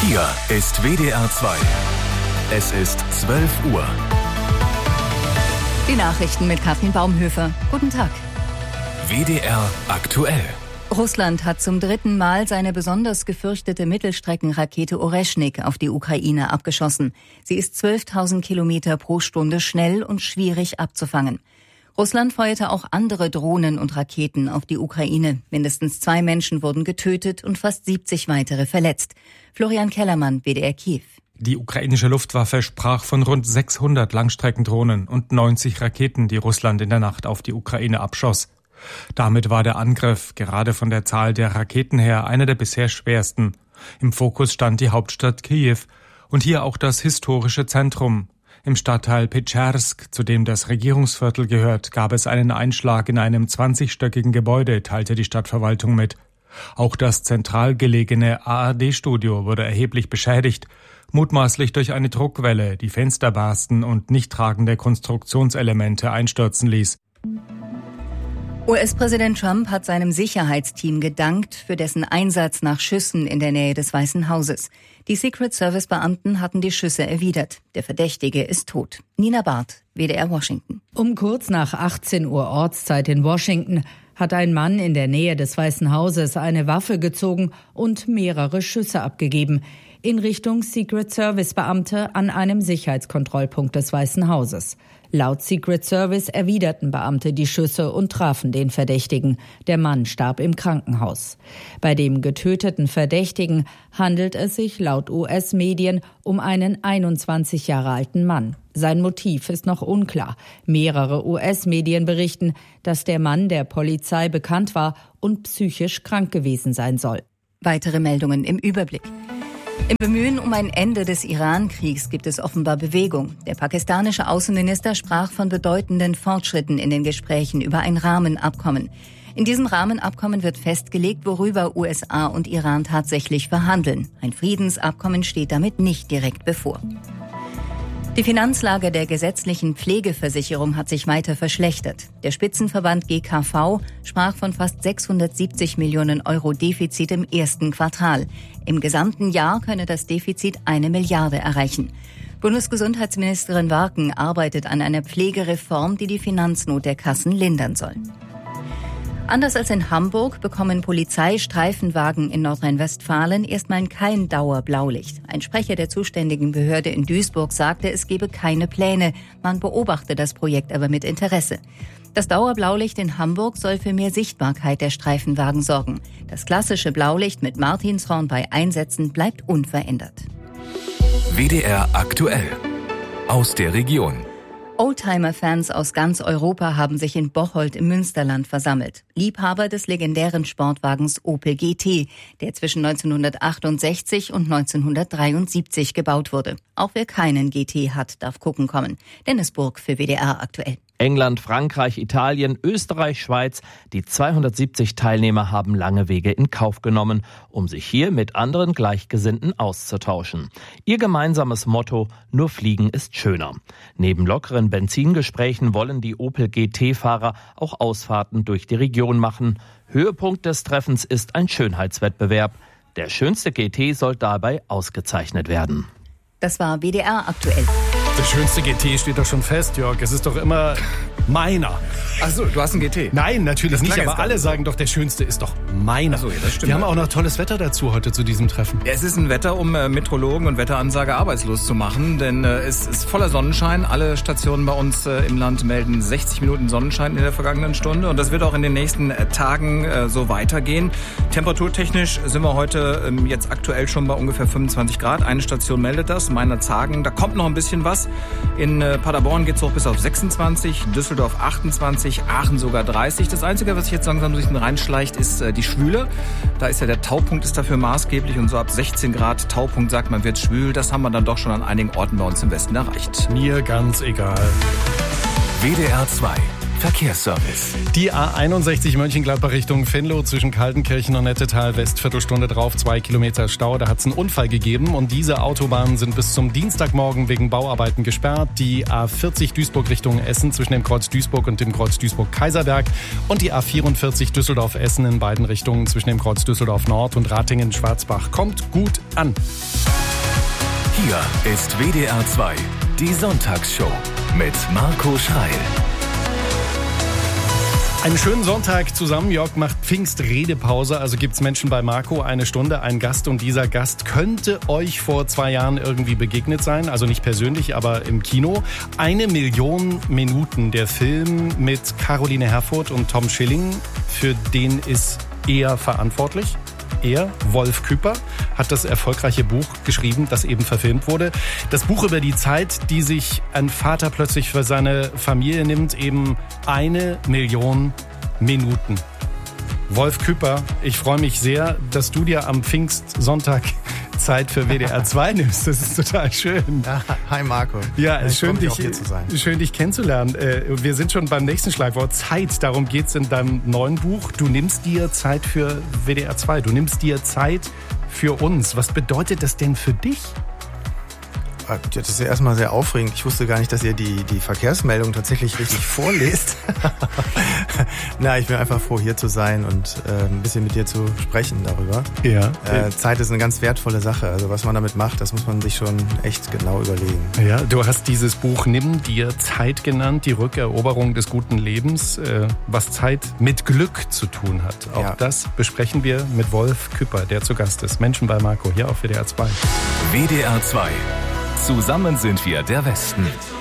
Hier ist WDR 2. Es ist 12 Uhr. Die Nachrichten mit Katrin Baumhöfer. Guten Tag. WDR aktuell. Russland hat zum 3. Mal seine besonders gefürchtete Mittelstreckenrakete Oreschnik auf die Ukraine abgeschossen. Sie ist 12.000 Kilometer pro Stunde schnell und schwierig abzufangen. Russland feuerte auch andere Drohnen und Raketen auf die Ukraine. Mindestens 2 Menschen wurden getötet und fast 70 weitere verletzt. Florian Kellermann, WDR Kiew. Die ukrainische Luftwaffe sprach von rund 600 Langstreckendrohnen und 90 Raketen, die Russland in der Nacht auf die Ukraine abschoss. Damit war der Angriff, gerade von der Zahl der Raketen her, einer der bisher schwersten. Im Fokus stand die Hauptstadt Kiew und hier auch das historische Zentrum. Im Stadtteil Petschersk, zu dem das Regierungsviertel gehört, gab es einen Einschlag in einem 20-stöckigen Gebäude, teilte die Stadtverwaltung mit. Auch das zentral gelegene ARD-Studio wurde erheblich beschädigt, mutmaßlich durch eine Druckwelle, die Fenster barsten und nicht tragende Konstruktionselemente einstürzen ließ. US-Präsident Trump hat seinem Sicherheitsteam gedankt für dessen Einsatz nach Schüssen in der Nähe des Weißen Hauses. Die Secret-Service-Beamten hatten die Schüsse erwidert. Der Verdächtige ist tot. Nina Barth, WDR Washington. Um kurz nach 18 Uhr Ortszeit in Washington hat ein Mann in der Nähe des Weißen Hauses eine Waffe gezogen und mehrere Schüsse abgegeben in Richtung Secret-Service-Beamte an einem Sicherheitskontrollpunkt des Weißen Hauses. Laut Secret Service erwiderten Beamte die Schüsse und trafen den Verdächtigen. Der Mann starb im Krankenhaus. Bei dem getöteten Verdächtigen handelt es sich laut US-Medien um einen 21 Jahre alten Mann. Sein Motiv ist noch unklar. Mehrere US-Medien berichten, dass der Mann der Polizei bekannt war und psychisch krank gewesen sein soll. Weitere Meldungen im Überblick. Im Bemühen um ein Ende des Iran-Kriegs gibt es offenbar Bewegung. Der pakistanische Außenminister sprach von bedeutenden Fortschritten in den Gesprächen über ein Rahmenabkommen. In diesem Rahmenabkommen wird festgelegt, worüber USA und Iran tatsächlich verhandeln. Ein Friedensabkommen steht damit nicht direkt bevor. Die Finanzlage der gesetzlichen Pflegeversicherung hat sich weiter verschlechtert. Der Spitzenverband GKV sprach von fast 670 Millionen Euro Defizit im ersten Quartal. Im gesamten Jahr könne das Defizit 1 Milliarde erreichen. Bundesgesundheitsministerin Warken arbeitet an einer Pflegereform, die die Finanznot der Kassen lindern soll. Anders als in Hamburg bekommen Polizeistreifenwagen in Nordrhein-Westfalen erstmal kein Dauerblaulicht. Ein Sprecher der zuständigen Behörde in Duisburg sagte, es gebe keine Pläne. Man beobachte das Projekt aber mit Interesse. Das Dauerblaulicht in Hamburg soll für mehr Sichtbarkeit der Streifenwagen sorgen. Das klassische Blaulicht mit Martinshorn bei Einsätzen bleibt unverändert. WDR aktuell. Aus der Region. Oldtimer-Fans aus ganz Europa haben sich in Bocholt im Münsterland versammelt. Liebhaber des legendären Sportwagens Opel GT, der zwischen 1968 und 1973 gebaut wurde. Auch wer keinen GT hat, darf gucken kommen. Dennis Burg für WDR aktuell. England, Frankreich, Italien, Österreich, Schweiz. Die 270 Teilnehmer haben lange Wege in Kauf genommen, um sich hier mit anderen Gleichgesinnten auszutauschen. Ihr gemeinsames Motto: Nur Fliegen ist schöner. Neben lockeren Benzingesprächen wollen die Opel GT-Fahrer auch Ausfahrten durch die Region machen. Höhepunkt des Treffens ist ein Schönheitswettbewerb. Der schönste GT soll dabei ausgezeichnet werden. Das war WDR aktuell. Der schönste GT steht doch schon fest, Jörg. Es ist doch immer meiner. Achso, du hast einen GT? Nein, natürlich nicht, aber alle sagen doch, der schönste ist doch meiner. Achso, ja, das stimmt. Wir haben auch noch tolles Wetter dazu heute zu diesem Treffen. Es ist ein Wetter, um Meteorologen und Wetteransage arbeitslos zu machen, denn es ist voller Sonnenschein. Alle Stationen bei uns im Land melden 60 Minuten Sonnenschein in der vergangenen Stunde und das wird auch in den nächsten Tagen so weitergehen. Temperaturtechnisch sind wir heute jetzt aktuell schon bei ungefähr 25 Grad. Eine Station meldet das, Meinerzhagen. Da kommt noch ein bisschen was. In Paderborn geht es hoch bis auf 26, Düsseldorf 28, Aachen sogar 30. Das Einzige, was sich jetzt langsam durch den reinschleicht, ist die Schwüle. Da ist ja der Taupunkt ist dafür maßgeblich und so ab 16 Grad Taupunkt sagt man, wird schwül. Das haben wir dann doch schon an einigen Orten bei uns im Westen erreicht. Mir ganz egal. WDR 2. Verkehrsservice. Die A61 Mönchengladbach Richtung Venlo zwischen Kaltenkirchen und Nettetal West, Viertelstunde drauf, 2 Kilometer Stau. Da hat es einen Unfall gegeben und diese Autobahnen sind bis zum Dienstagmorgen wegen Bauarbeiten gesperrt. Die A40 Duisburg Richtung Essen zwischen dem Kreuz Duisburg und dem Kreuz Duisburg-Kaiserberg und die A44 Düsseldorf-Essen in beiden Richtungen zwischen dem Kreuz Düsseldorf Nord und Ratingen-Schwarzbach. Kommt gut an. Hier ist WDR 2, die Sonntagsshow mit Marco Schreil. Einen schönen Sonntag zusammen. Jörg macht Pfingstredepause, also gibt's Menschen bei Marco, 1 Stunde, ein Gast, und dieser Gast könnte euch vor 2 Jahren irgendwie begegnet sein, also nicht persönlich, aber im Kino. 1 Million Minuten, der Film mit Caroline Herfurth und Tom Schilling, für den ist er verantwortlich. Er, Wolf Küpper, hat das erfolgreiche Buch geschrieben, das eben verfilmt wurde. Das Buch über die Zeit, die sich ein Vater plötzlich für seine Familie nimmt, eben 1 Million Minuten. Wolf Küpper, ich freue mich sehr, dass du dir am Pfingstsonntag Zeit für WDR 2 nimmst. Das ist total schön. Ja, hi Marco. Ja, es ist schön, schön, dich kennenzulernen. Wir sind schon beim nächsten Schlagwort. Zeit, darum geht's in deinem neuen Buch. Du nimmst dir Zeit für WDR 2. Du nimmst dir Zeit für uns. Was bedeutet das denn für dich? Das ist ja erstmal sehr aufregend. Ich wusste gar nicht, dass ihr die Verkehrsmeldung tatsächlich richtig vorlest. Na, ich bin einfach froh, hier zu sein und ein bisschen mit dir zu sprechen darüber. Ja. Zeit ist eine ganz wertvolle Sache. Also was man damit macht, das muss man sich schon echt genau überlegen. Ja, du hast dieses Buch Nimm dir Zeit genannt, die Rückeroberung des guten Lebens, was Zeit mit Glück zu tun hat. Auch das besprechen wir mit Wolf Küpper, der zu Gast ist. Menschen bei Marco, hier auf WDR 2. WDR 2. Zusammen sind wir der Westen.